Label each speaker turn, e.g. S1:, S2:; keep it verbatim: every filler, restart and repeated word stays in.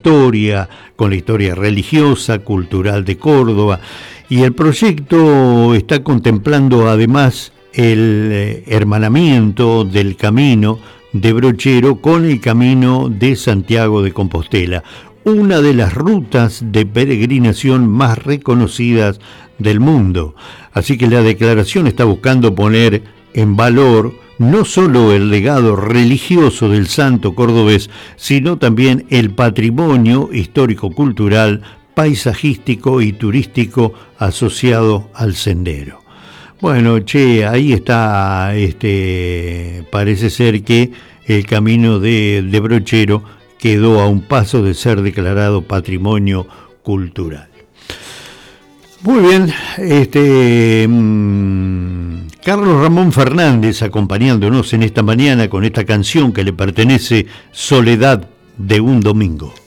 S1: historia, con la historia religiosa, cultural de Córdoba, y el proyecto está contemplando además el eh, hermanamiento del camino de Brochero con el camino de Santiago de Compostela, una de las rutas de peregrinación más reconocidas del mundo. Así que la declaración está buscando poner en valor no solo el legado religioso del santo cordobés, sino también el patrimonio histórico-cultural, paisajístico y turístico asociado al sendero. Bueno, che, ahí está, este, parece ser que el camino de, de Brochero quedó a un paso de ser declarado patrimonio cultural. Muy bien, este mmm, Carlos Ramón Fernández acompañándonos en esta mañana con esta canción que le pertenece, Soledad de un domingo.